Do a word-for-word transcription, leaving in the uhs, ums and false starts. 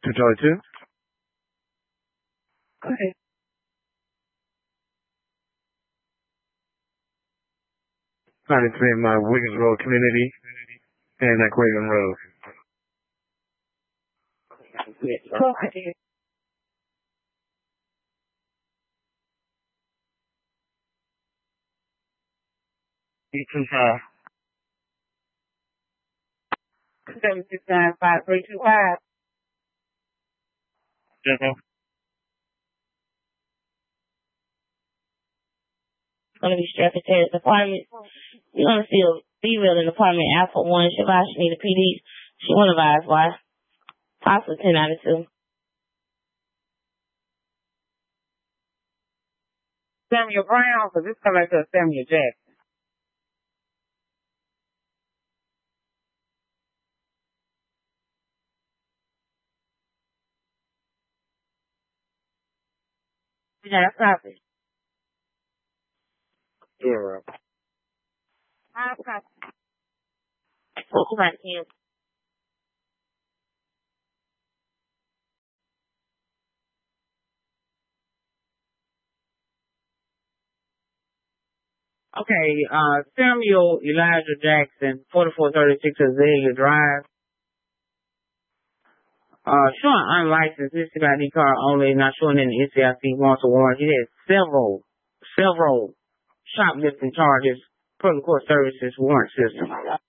two Charlie two. Okay. ninety-three in my Wiggins Road community and at Craven Road. Okay. Eight two five. Seven six nine five three two five. Yes, ma'am. Gonna be Stratford Terrace apartment. You're gonna see a female in apartment Alpha One, Shabbat Shanita P D. She wanna advise why. Possibly ten out of two. Samuel Brown, because this comes back to Samuel Jackson. Yeah, that's copy. Zero. That's copy. What about you? Okay, uh, Samuel Elijah Jackson, forty-four thirty-six Azalea Drive. Uh, showing unlicensed, this is about the car only, not showing any N C I C warrants or warrants. He has several, several shoplifting charges, public court services warrant system.